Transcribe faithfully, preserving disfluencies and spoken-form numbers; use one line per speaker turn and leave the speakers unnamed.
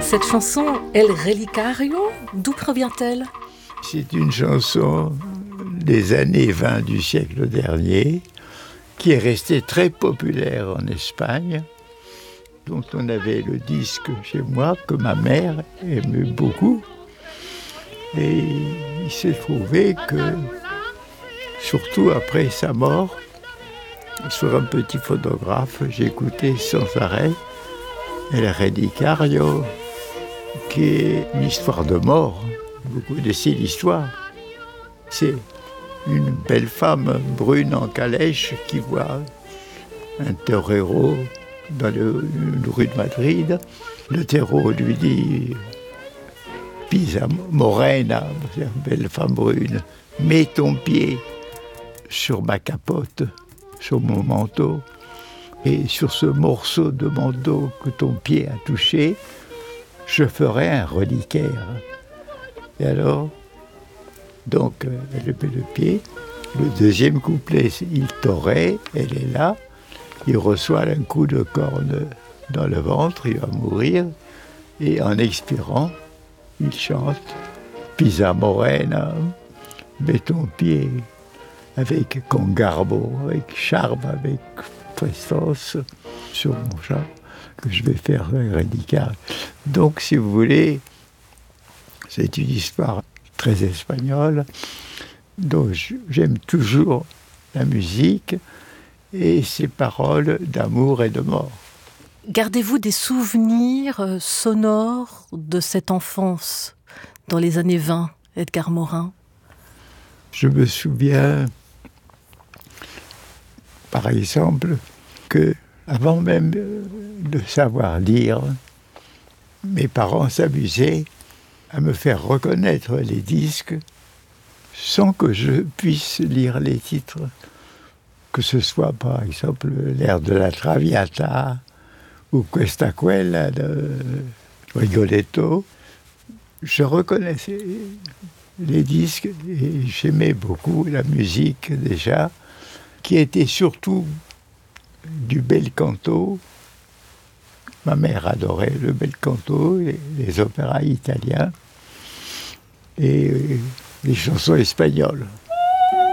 Cette chanson, El Relicario, d'où provient-elle?
C'est une chanson des années vingt du siècle dernier qui est restée très populaire en Espagne, dont on avait le disque chez moi, que ma mère aimait beaucoup. Et il s'est trouvé que, surtout après sa mort, sur un petit phonographe, j'écoutais sans arrêt El Relicario, qui est une histoire de mort. Beaucoup de c'est l'histoire. C'est une belle femme brune en calèche qui voit un torero dans le, une rue de Madrid. Le torero lui dit « Pisa morena », c'est une belle femme brune, « mets ton pied sur ma capote, sur mon manteau, et sur ce morceau de manteau que ton pied a touché, je ferai un reliquaire. » Et alors, donc, elle met le pied. Le deuxième couplet, il t'aurait, elle est là. Il reçoit un coup de corne dans le ventre, il va mourir. Et en expirant, il chante Pisa morena, mets ton pied avec con garbo, avec charme, avec prestance sur mon char, que je vais faire un reliquaire. Donc, si vous voulez, c'est une histoire très espagnole, dont j'aime toujours la musique et ses paroles d'amour et de mort.
Gardez-vous des souvenirs sonores de cette enfance dans les années vingt, Edgar Morin?
Je me souviens, par exemple, que avant même de savoir lire, mes parents s'amusaient à me faire reconnaître les disques sans que je puisse lire les titres. Que ce soit, par exemple, l'air de la Traviata ou Questa Quella de Rigoletto. Je reconnaissais les disques et j'aimais beaucoup la musique déjà, qui était surtout du bel canto. Ma mère adorait le bel canto, les, les opéras italiens et les chansons espagnoles.